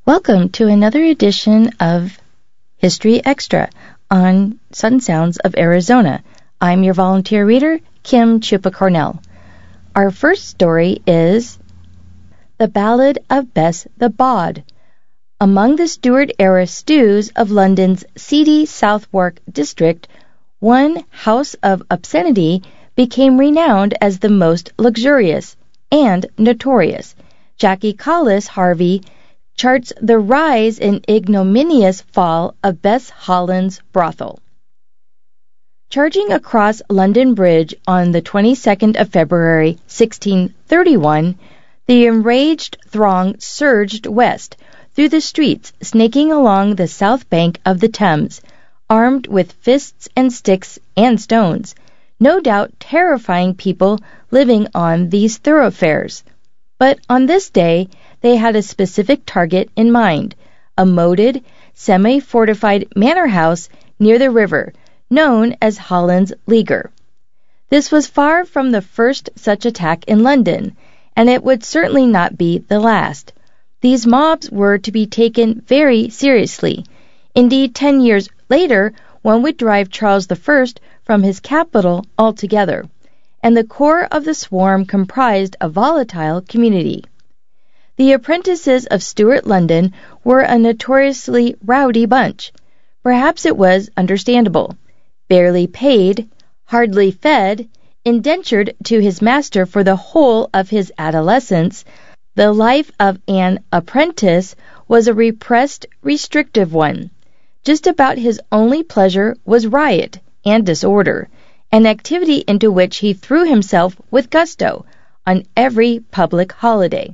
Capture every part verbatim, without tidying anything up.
Welcome to another edition of History Extra on Sun Sounds of Arizona. I'm your volunteer reader, Kim Chupa Cornell. Our first story is The Ballad of Bess the Bawd. Among the Stuart-era stews of London's seedy Southwark district, one house of obscenity became renowned as the most luxurious and notorious. Jackie Collis Harvey charts the rise and ignominious fall of Bess Holland's brothel. Charging across London Bridge on the twenty-second of February, sixteen thirty-one, the enraged throng surged west through the streets, snaking along the south bank of the Thames, armed with fists and sticks and stones, no doubt terrifying people living on these thoroughfares. But on this day, they had a specific target in mind, a moated, semi-fortified manor house near the river, known as Holland's Leaguer. This was far from the first such attack in London, and it would certainly not be the last. These mobs were to be taken very seriously. Indeed, ten years later, one would drive Charles the First from his capital altogether, and the core of the swarm comprised a volatile community. The apprentices of Stuart London were a notoriously rowdy bunch. Perhaps it was understandable. Barely paid, hardly fed, indentured to his master for the whole of his adolescence, the life of an apprentice was a repressed, restrictive one. Just about his only pleasure was riot and disorder, an activity into which he threw himself with gusto on every public holiday.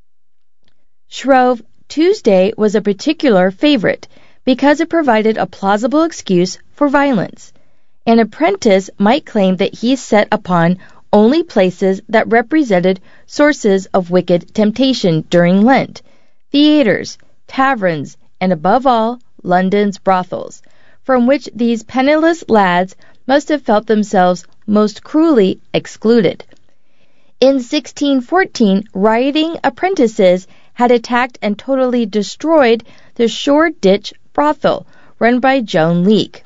Shrove Tuesday was a particular favorite because it provided a plausible excuse for violence. An apprentice might claim that he set upon only places that represented sources of wicked temptation during Lent, theaters, taverns, and above all, London's brothels, from which these penniless lads must have felt themselves most cruelly excluded. In sixteen fourteen, rioting apprentices had attacked and totally destroyed the Shoreditch brothel run by Joan Leake.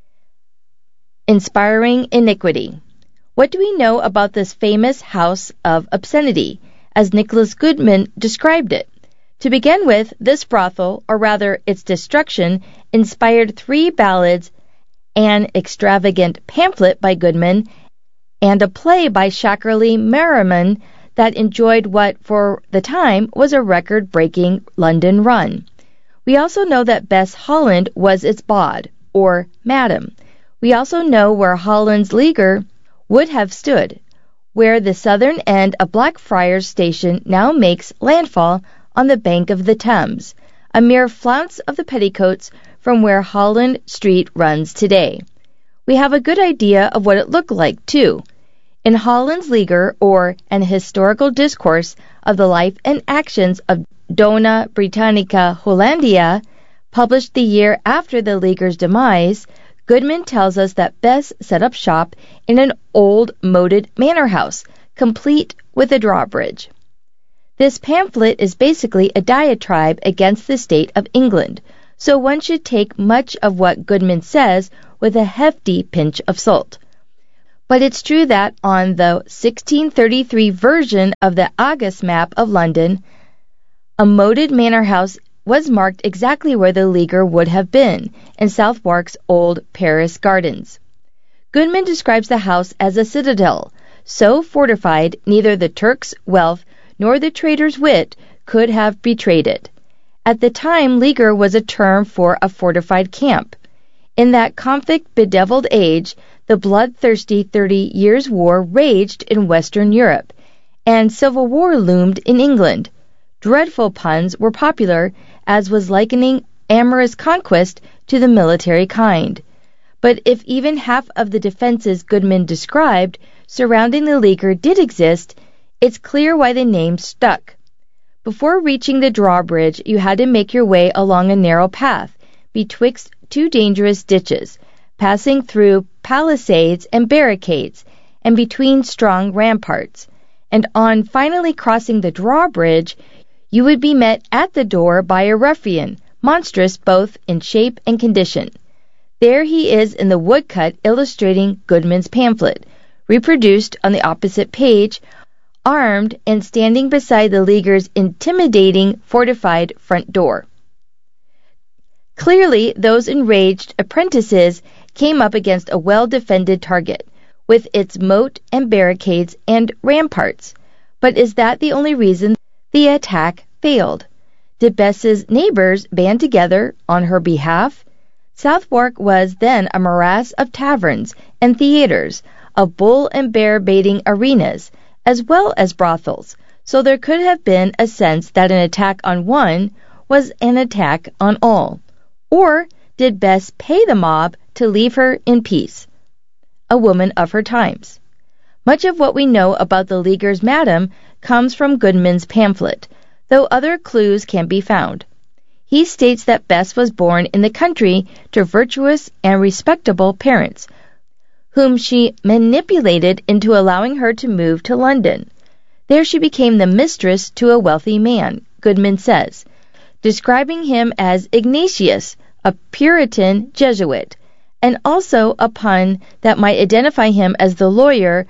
Inspiring iniquity. What do we know about this famous house of obscenity, as Nicholas Goodman described it? To begin with, this brothel, or rather its destruction, inspired three ballads, an extravagant pamphlet by Goodman, and a play by Shackerley Merriman that enjoyed what, for the time, was a record-breaking London run. We also know that Bess Holland was its bawd, or madam. We also know where Holland's Leaguer would have stood, where the southern end of Blackfriars Station now makes landfall on the bank of the Thames, a mere flounce of the petticoats from where Holland Street runs today. We have a good idea of what it looked like, too. In Holland's Leaguer, or An Historical Discourse of the Life and Actions of Dona Britannica Hollandia, published the year after the Leaguer's demise, Goodman tells us that Bess set up shop in an old moated manor house, complete with a drawbridge. This pamphlet is basically a diatribe against the state of England, so one should take much of what Goodman says with a hefty pinch of salt. But it's true that on the sixteen thirty-three version of the Argus map of London, a moated manor house was marked exactly where the Leaguer would have been, in Southwark's old Paris gardens. Goodman describes the house as a citadel, so fortified neither the Turk's wealth nor the trader's wit could have betrayed it. At the time, Leaguer was a term for a fortified camp. In that conflict-bedeviled age, the bloodthirsty Thirty Years' War raged in Western Europe, and civil war loomed in England. Dreadful puns were popular, as was likening amorous conquest to the military kind. But if even half of the defenses Goodman described surrounding the Leaguer did exist, it's clear why the name stuck. Before reaching the drawbridge, you had to make your way along a narrow path betwixt two dangerous ditches, passing through palisades and barricades, and between strong ramparts. And on finally crossing the drawbridge, You would be met at the door by a ruffian, monstrous both in shape and condition. There he is in the woodcut illustrating Goodman's pamphlet, reproduced on the opposite page, armed and standing beside the Leaguer's intimidating fortified front door. Clearly, those enraged apprentices came up against a well-defended target, with its moat and barricades and ramparts. But is that the only reason the attack failed? Did Bess's neighbors band together on her behalf? Southwark was then a morass of taverns and theaters, of bull and bear baiting arenas, as well as brothels, so there could have been a sense that an attack on one was an attack on all. Or did Bess pay the mob to leave her in peace? A woman of her times. Much of what we know about the Leaguer's madam comes from Goodman's pamphlet, though other clues can be found. He states that Bess was born in the country to virtuous and respectable parents, whom she manipulated into allowing her to move to London. There she became the mistress to a wealthy man, Goodman says, describing him as Ignatius, a Puritan Jesuit, and also a pun that might identify him as the lawyer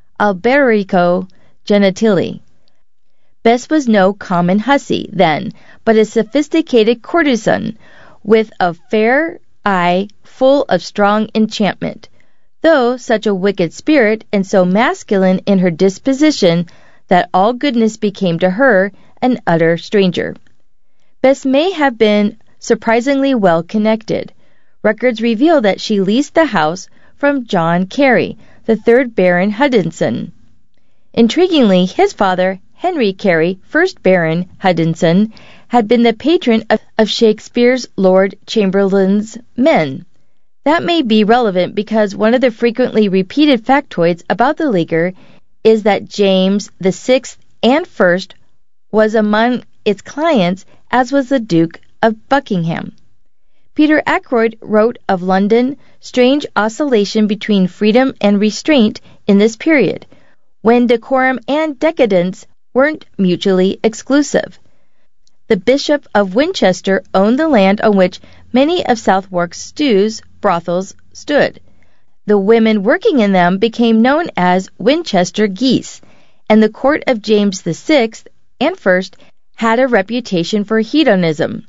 Alberico Gentili. Bess was no common hussy, then, but a sophisticated courtesan, with a fair eye full of strong enchantment, though such a wicked spirit and so masculine in her disposition that all goodness became to her an utter stranger. Bess may have been surprisingly well connected. Records reveal that she leased the house from John Carey, the third Baron Hudinson. Intriguingly, his father, Henry Carey, first Baron Hudinson, had been the patron of, of Shakespeare's Lord Chamberlain's men. That may be relevant because one of the frequently repeated factoids about the Leaguer is that James the Sixth and First was among its clients, as was the Duke of Buckingham. Peter Ackroyd wrote of London strange oscillation between freedom and restraint in this period, when decorum and decadence weren't mutually exclusive. The Bishop of Winchester owned the land on which many of Southwark's stews, brothels, stood. The women working in them became known as Winchester geese, and the court of James the Sixth and First had a reputation for hedonism.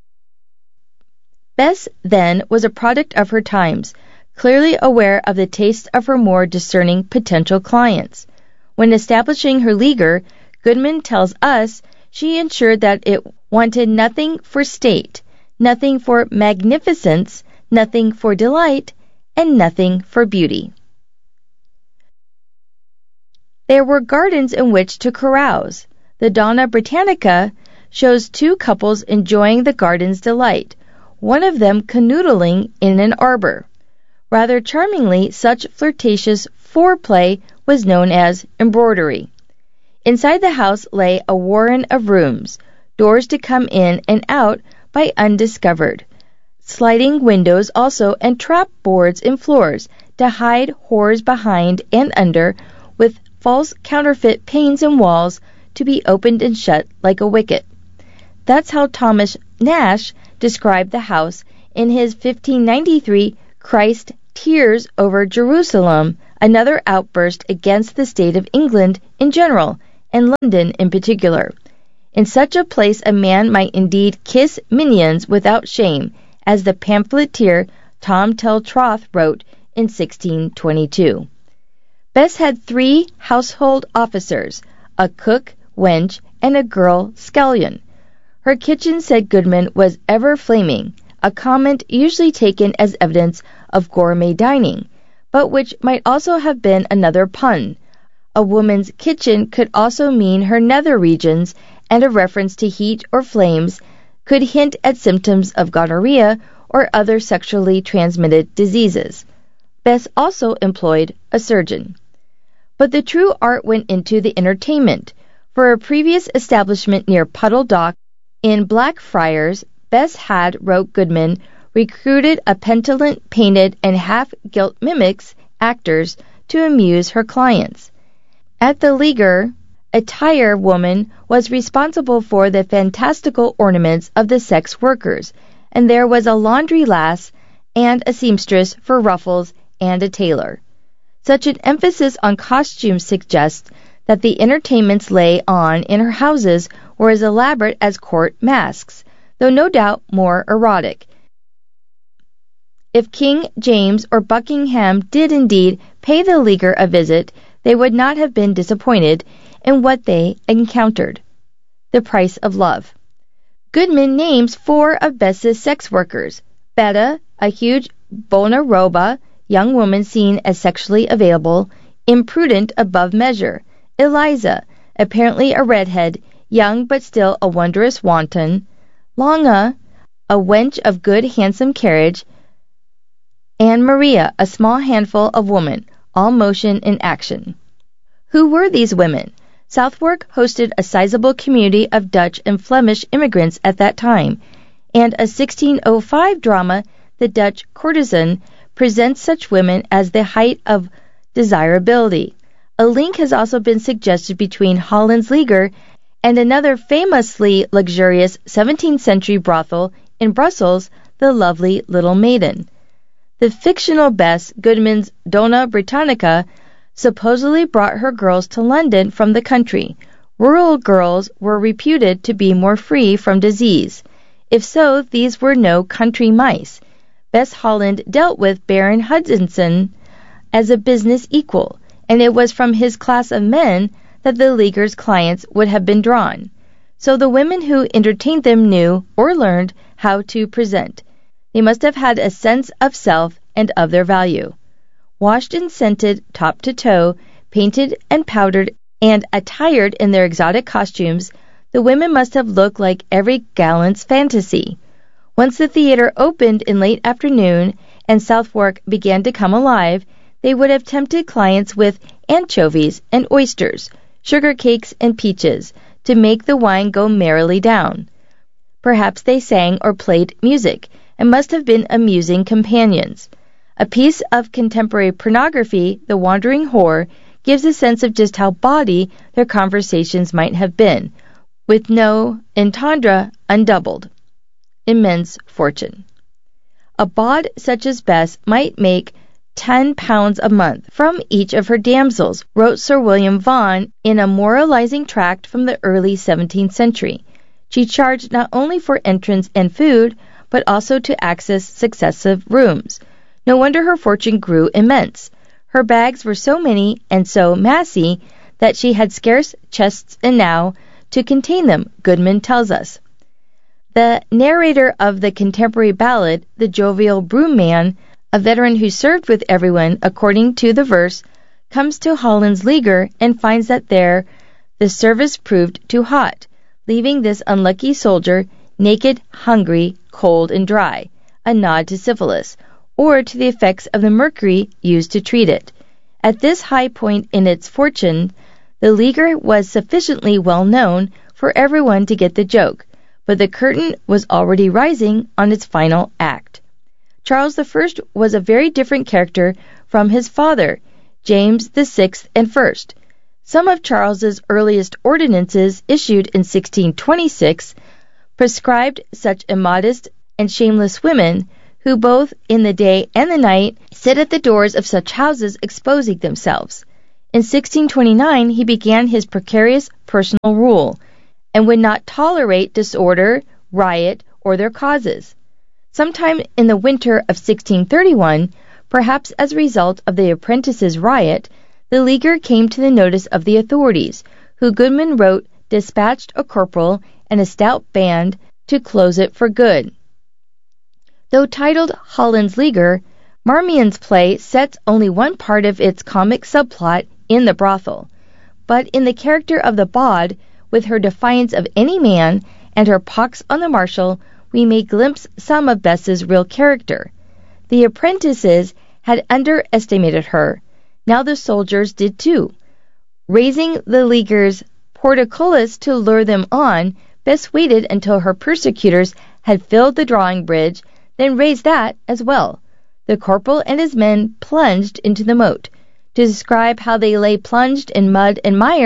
Bess, then, was a product of her times, clearly aware of the tastes of her more discerning potential clients. When establishing her Leaguer, Goodman tells us she ensured that it wanted nothing for state, nothing for magnificence, nothing for delight, and nothing for beauty. There were gardens in which to carouse. The Donna Britannica shows two couples enjoying the garden's delight, one of them canoodling in an arbor. Rather charmingly, such flirtatious foreplay was known as embroidery. Inside the house lay a warren of rooms, doors to come in and out by undiscovered, sliding windows also, and trap boards in floors to hide whores behind and under, with false counterfeit panes and walls to be opened and shut like a wicket. That's how Thomas Nash described the house in his fifteen ninety-three Christ Tears over Jerusalem, another outburst against the state of England in general, and London in particular. In such a place a man might indeed kiss minions without shame, as the pamphleteer Tom Tell Troth wrote in sixteen twenty-two. Bess had three household officers, a cook, wench, and a girl scullion. Her kitchen, said Goodman, was ever flaming, a comment usually taken as evidence of gourmet dining, but which might also have been another pun. A woman's kitchen could also mean her nether regions, and a reference to heat or flames could hint at symptoms of gonorrhea or other sexually transmitted diseases. Bess also employed a surgeon. But the true art went into the entertainment. For a previous establishment near Puddle Dock in Blackfriars, Bess had, wrote Goodman, recruited a petulant, painted, and half-gilt mimics, actors, to amuse her clients. At the Leaguer, A tire woman was responsible for the fantastical ornaments of the sex workers, and there was a laundry lass and a seamstress for ruffles and a tailor. Such an emphasis on costume suggests that the entertainments lay on in her houses were as elaborate as court masques, though no doubt more erotic. If King James or Buckingham did indeed pay the Leaguer a visit, they would not have been disappointed in what they encountered. The price of love. Goodman names four of Bess's sex workers: Betta, a huge bona roba young woman seen as sexually available, imprudent above measure; Eliza, apparently a redhead, young but still a wondrous wanton; Longa, a wench of good handsome carriage; and Maria, a small handful of woman, all motion and action. Who were these women? Southwark hosted a sizable community of Dutch and Flemish immigrants at that time, and a sixteen oh five drama, The Dutch Courtesan, presents such women as the height of desirability. A link has also been suggested between Holland's Leaguer and another famously luxurious seventeenth century brothel in Brussels, the Lovely Little Maiden. The fictional Bess, Goodman's Donna Britannica, supposedly brought her girls to London from the country. Rural girls were reputed to be more free from disease. If so, these were no country mice. Bess Holland dealt with Baron Hudson as a business equal, and it was from his class of men that the Leaguer's clients would have been drawn. So the women who entertained them knew, or learned, how to present. They must have had a sense of self and of their value. Washed and scented top to toe, painted and powdered, and attired in their exotic costumes, the women must have looked like every gallant's fantasy. Once the theater opened in late afternoon and Southwark began to come alive, they would have tempted clients with anchovies and oysters, sugar cakes and peaches, to make the wine go merrily down. Perhaps they sang or played music, and must have been amusing companions. A piece of contemporary pornography, The Wandering Whore, gives a sense of just how bawdy their conversations might have been, with no entendre undoubled. Immense fortune. A bawd such as Bess might make ten pounds a month from each of her damsels, wrote Sir William Vaughan in a moralizing tract from the early seventeenth century. She charged not only for entrance and food, but also to access successive rooms. No wonder her fortune grew immense. Her bags were so many and so massy that she had scarce chests enow to contain them, Goodman tells us. The narrator of the contemporary ballad, the jovial broom man, a veteran who served with everyone according to the verse, comes to Holland's Leaguer and finds that there the service proved too hot, leaving this unlucky soldier naked, hungry, cold, and dry, a nod to syphilis, or to the effects of the mercury used to treat it. At this high point in its fortune, the Leaguer was sufficiently well known for everyone to get the joke, but the curtain was already rising on its final act. Charles the First was a very different character from his father, James the Sixth and First. Some of Charles's earliest ordinances, issued in sixteen twenty-six, prescribed such immodest and shameless women, who both in the day and the night sit at the doors of such houses exposing themselves. In sixteen twenty-nine he began his precarious personal rule, and would not tolerate disorder, riot, or their causes. Sometime in the winter of sixteen thirty-one, perhaps as a result of the apprentices' riot, the Leaguer came to the notice of the authorities, who, Goodman wrote, dispatched a corporal and a stout band to close it for good. Though titled Holland's Leaguer, Marmion's play sets only one part of its comic subplot in the brothel, but in the character of the bawd, with her defiance of any man and her pox on the marshal, we may glimpse some of Bess's real character. The apprentices had underestimated her. Now the soldiers did too. Raising the Leaguer's portcullis to lure them on, Bess waited until her persecutors had filled the drawing bridge, then raised that as well. The corporal and his men plunged into the moat. To describe how they lay plunged in mud and mire,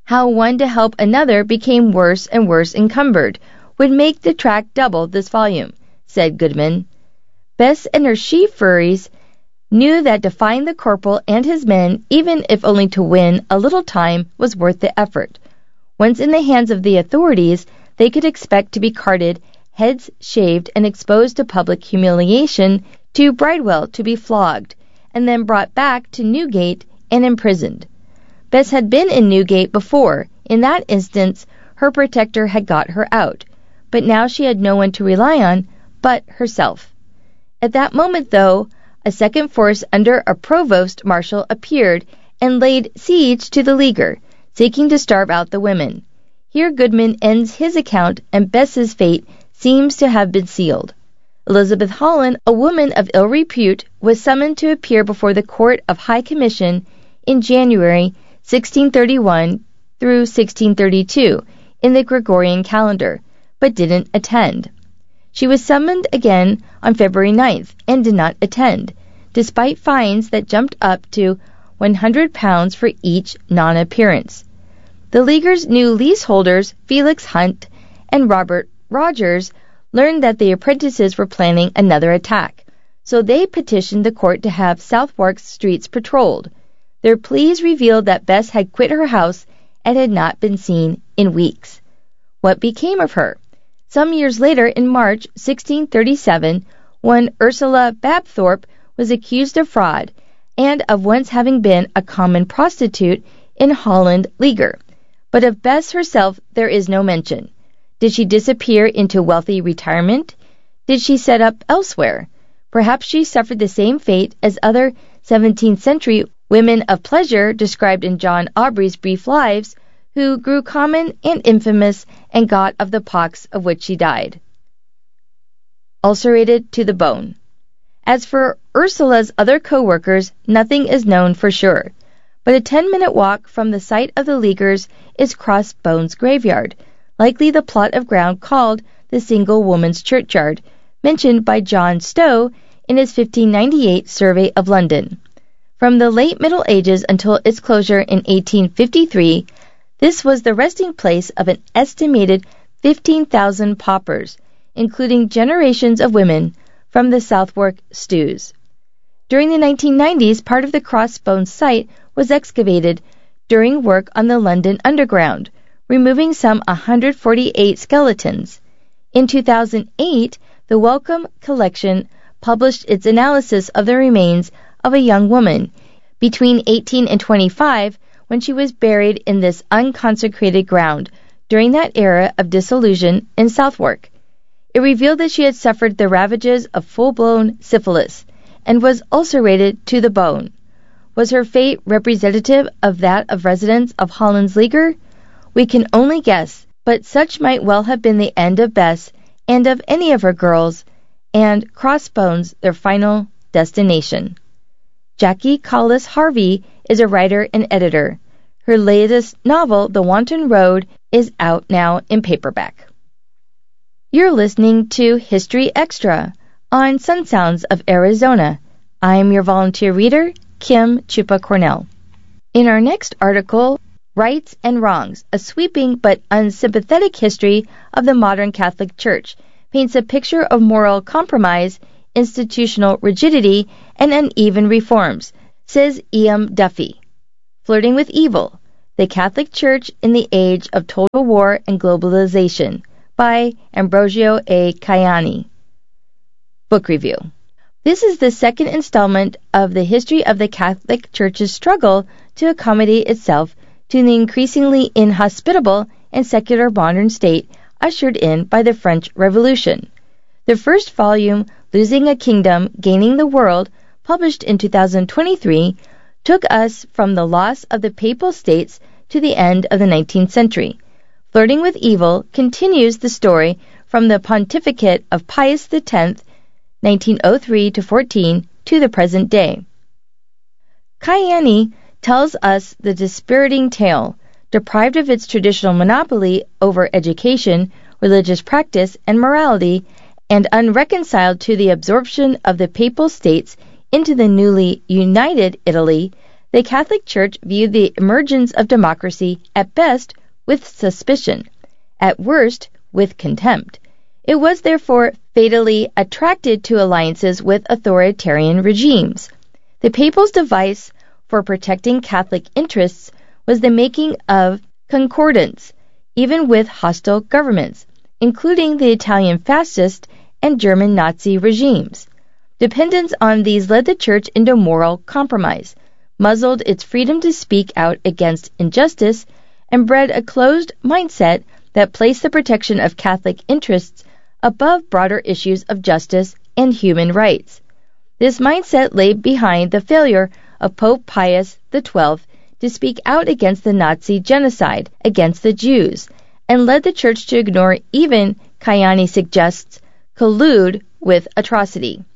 How one to help another became worse and worse encumbered would make the track double this volume, said Goodman. Bess and her she-furries knew that defying the corporal and his men, even if only to win a little time, was worth the effort. Once in the hands of the authorities, they could expect to be carted, heads shaved and exposed to public humiliation, to Bridewell to be flogged, and then brought back to Newgate and imprisoned. Bess had been in Newgate before. In that instance, her protector had got her out, but now she had no one to rely on but herself. At that moment, though, a second force under a provost marshal appeared and laid siege to the leaguer, seeking to starve out the women. Here Goodman ends his account, and Bess's fate seems to have been sealed. Elizabeth Holland, a woman of ill repute, was summoned to appear before the Court of High Commission in January sixteen thirty-one through sixteen thirty-two in the Gregorian calendar, but didn't attend. She was summoned again on February ninth and did not attend, despite fines that jumped up to one hundred pounds for each non-appearance. The Leaguer's new leaseholders, Felix Hunt and Robert Rogers, learned that the apprentices were planning another attack, so they petitioned the court to have Southwark streets patrolled. Their pleas revealed that Bess had quit her house and had not been seen in weeks. What became of her? Some years later, in March sixteen thirty-seven, one Ursula Babthorpe was accused of fraud and of once having been a common prostitute in Holland Leaguer. But of Bess herself there is no mention. Did she disappear into wealthy retirement? Did she set up elsewhere? Perhaps she suffered the same fate as other seventeenth century women of pleasure described in John Aubrey's Brief Lives, who grew common and infamous and got of the pox of which she died. Ulcerated to the bone. As for Ursula's other co-workers, nothing is known for sure, but a ten-minute walk from the site of the Leaguers is Crossbones Graveyard, likely the plot of ground called the Single Woman's Churchyard, mentioned by John Stowe in his fifteen ninety-eight Survey of London. From the late Middle Ages until its closure in eighteen fifty-three, this was the resting place of an estimated fifteen thousand paupers, including generations of women from the Southwark stews. During the nineteen nineties, part of the Crossbones site was excavated during work on the London Underground, removing some one hundred forty-eight skeletons. In two thousand eight, the Wellcome Collection published its analysis of the remains of a young woman between eighteen and twenty-five when she was buried in this unconsecrated ground during that era of dissolution in Southwark. It revealed that she had suffered the ravages of full-blown syphilis and was ulcerated to the bone. Was her fate representative of that of residents of Holland's Leaguer? We can only guess, but such might well have been the end of Bess and of any of her girls, and Crossbones their final destination. Jackie Collis Harvey is a writer and editor. Her latest novel, The Wanton Road, is out now in paperback. You're listening to History Extra on Sun Sounds of Arizona. I'm your volunteer reader, Kim Chupa Cornell. In our next article, Rights and Wrongs, a sweeping but unsympathetic history of the modern Catholic Church, paints a picture of moral compromise, institutional rigidity, and uneven reforms, says E M Duffy. Flirting with Evil, The Catholic Church in the Age of Total War and Globalization, by Ambrosio A. Caiani. Book Review. This is the second installment of the history of the Catholic Church's struggle to accommodate itself to the increasingly inhospitable and secular modern state ushered in by the French Revolution. The first volume, Losing a Kingdom, Gaining the World, published in two thousand twenty-three, took us from the loss of the Papal States to the end of the nineteenth century. Flirting with Evil continues the story from the pontificate of Pius X, nineteen oh three to fourteen, to the present day. Caiani tells us the dispiriting tale. Deprived of its traditional monopoly over education, religious practice, and morality, and unreconciled to the absorption of the Papal States into the newly united Italy, the Catholic Church viewed the emergence of democracy at best with suspicion, at worst with contempt. It was therefore fatally attracted to alliances with authoritarian regimes. The papal's device for protecting Catholic interests was the making of concordance, even with hostile governments, including the Italian fascist and German Nazi regimes. Dependence on these led the Church into moral compromise, muzzled its freedom to speak out against injustice, and bred a closed mindset that placed the protection of Catholic interests above broader issues of justice and human rights. This mindset lay behind the failure of Pope Pius the twelfth to speak out against the Nazi genocide against the Jews, and led the Church to ignore even, Kayani suggests, collude with atrocity.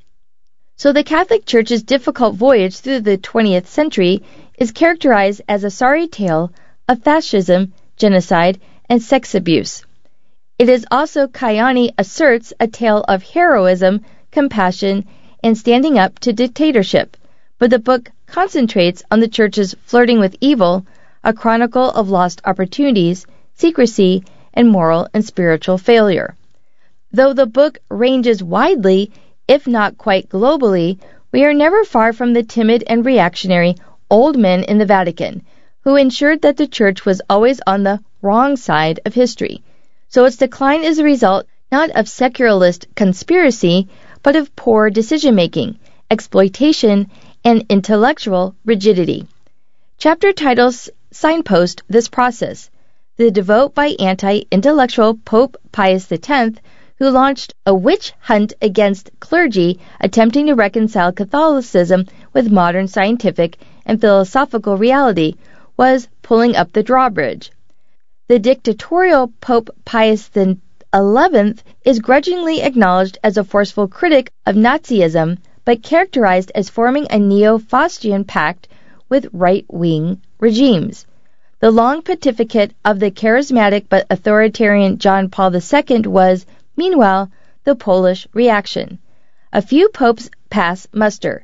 So the Catholic Church's difficult voyage through the twentieth century is characterized as a sorry tale of fascism, genocide, and sex abuse. It is also, Kayani asserts, a tale of heroism, compassion, and standing up to dictatorship, but the book concentrates on the Church's flirting with evil, a chronicle of lost opportunities, secrecy, and moral and spiritual failure. Though the book ranges widely, if not quite globally, we are never far from the timid and reactionary old men in the Vatican, who ensured that the Church was always on the wrong side of history. So its decline is a result not of secularist conspiracy, but of poor decision-making, exploitation, and intellectual rigidity. Chapter titles signpost this process. The devote by anti-intellectual Pope Pius the tenth, who launched a witch hunt against clergy attempting to reconcile Catholicism with modern scientific and philosophical reality, was pulling up the drawbridge. The dictatorial Pope Pius the eleventh is grudgingly acknowledged as a forceful critic of Nazism, but characterized as forming a neo-Faustian pact with right-wing regimes. The long pontificate of the charismatic but authoritarian John Paul the second was, meanwhile, the Polish reaction. A few popes pass muster.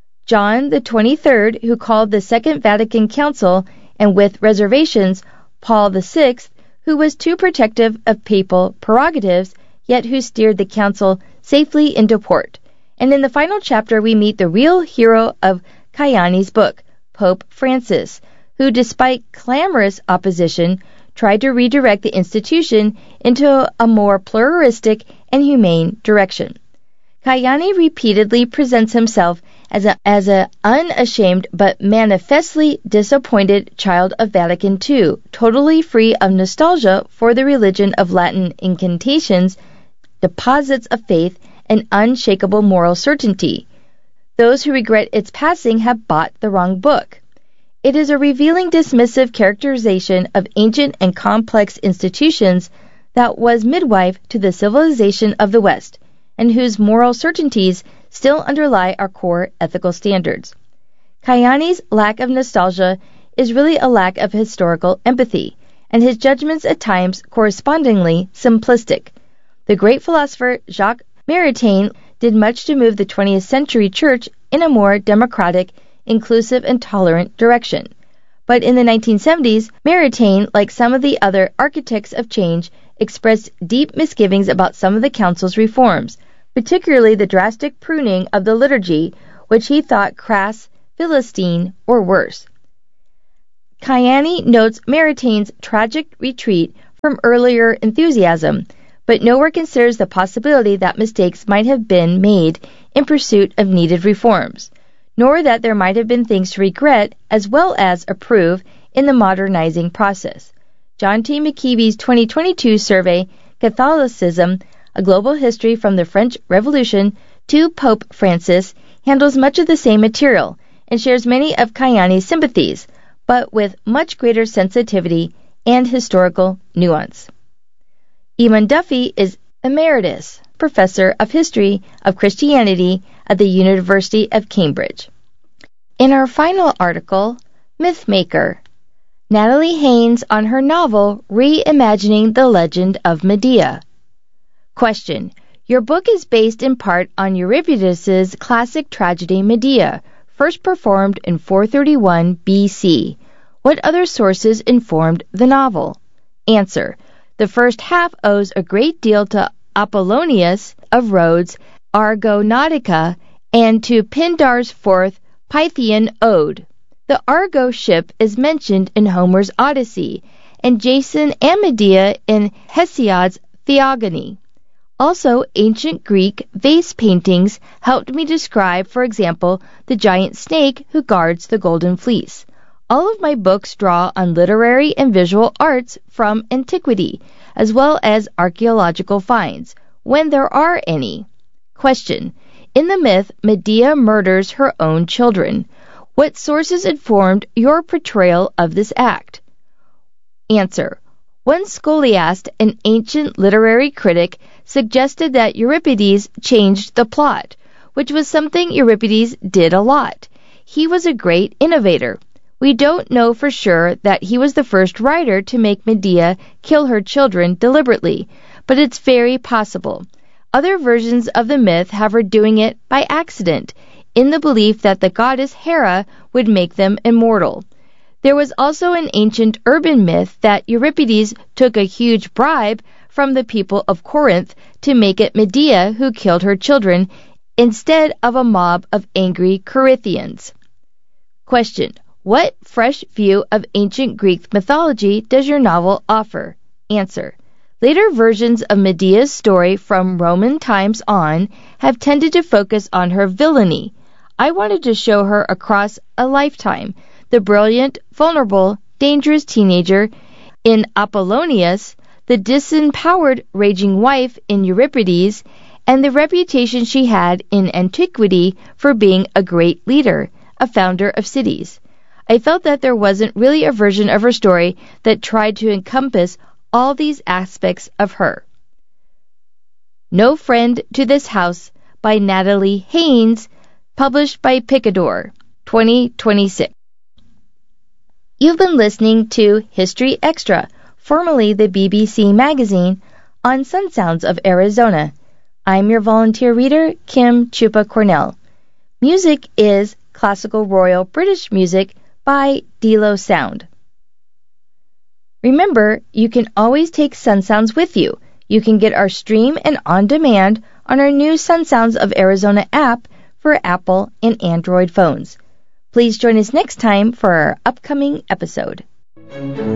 John the twenty-third, who called the Second Vatican Council, and with reservations, Paul the sixth, who was too protective of papal prerogatives, yet who steered the council safely into port. And in the final chapter we meet the real hero of Kayani's book, Pope Francis, who, despite clamorous opposition, tried to redirect the institution into a more pluralistic and humane direction. Kayani repeatedly presents himself as a as a unashamed but manifestly disappointed child of Vatican the Second, totally free of nostalgia for the religion of Latin incantations, deposits of faith, and unshakable moral certainty. Those who regret its passing have bought the wrong book. It is a revealing dismissive characterization of ancient and complex institutions that was midwife to the civilization of the West, and whose moral certainties still underlie our core ethical standards. Kayani's lack of nostalgia is really a lack of historical empathy, and his judgments at times correspondingly simplistic. The great philosopher Jacques Maritain did much to move the twentieth century Church in a more democratic, inclusive, and tolerant direction. But in the nineteen seventies, Maritain, like some of the other architects of change, expressed deep misgivings about some of the Council's reforms, particularly the drastic pruning of the liturgy, which he thought crass, Philistine, or worse. Kayani notes Maritain's tragic retreat from earlier enthusiasm, but nowhere considers the possibility that mistakes might have been made in pursuit of needed reforms, nor that there might have been things to regret as well as approve in the modernizing process. John T. McKeeby's twenty twenty-two survey, Catholicism, A Global History from the French Revolution to Pope Francis, handles much of the same material and shares many of Kayani's sympathies, but with much greater sensitivity and historical nuance. Eamon Duffy is Emeritus Professor of History of Christianity at the University of Cambridge. In our final article, Mythmaker, Natalie Haynes on her novel Reimagining the Legend of Medea. Question: Your book is based in part on Euripides' classic tragedy Medea, first performed in four thirty-one B C. What other sources informed the novel? Answer. The first half owes a great deal to Apollonius of Rhodes' Argonautica and to Pindar's fourth Pythian Ode. The Argo ship is mentioned in Homer's Odyssey, and Jason and Medea in Hesiod's Theogony. Also, ancient Greek vase paintings helped me describe, for example, the giant snake who guards the golden fleece. All of my books draw on literary and visual arts from antiquity, as well as archaeological finds, when there are any. Question. In the myth, Medea murders her own children. What sources informed your portrayal of this act? Answer. One scholiast, an ancient literary critic, suggested that Euripides changed the plot, which was something Euripides did a lot. He was a great innovator. We don't know for sure that he was the first writer to make Medea kill her children deliberately, but it's very possible. Other versions of the myth have her doing it by accident, in the belief that the goddess Hera would make them immortal. There was also an ancient urban myth that Euripides took a huge bribe from the people of Corinth to make it Medea who killed her children instead of a mob of angry Corinthians. Question. What fresh view of ancient Greek mythology does your novel offer? Answer. Later versions of Medea's story from Roman times on have tended to focus on her villainy. I wanted to show her across a lifetime, the brilliant, vulnerable, dangerous teenager in Apollonius, the disempowered, raging wife in Euripides, and the reputation she had in antiquity for being a great leader, a founder of cities. I felt that there wasn't really a version of her story that tried to encompass all these aspects of her. No Friend to This House by Natalie Haynes, published by Picador, twenty twenty-six. You've been listening to History Extra, formerly the B B C magazine, on Sun Sounds of Arizona. I'm your volunteer reader, Kim Chupa Cornell. Music is Classical Royal British Music by Delo Sound. Remember, you can always take Sun Sounds with you. You can get our stream and on-demand on our new Sun Sounds of Arizona app for Apple and Android phones. Please join us next time for our upcoming episode.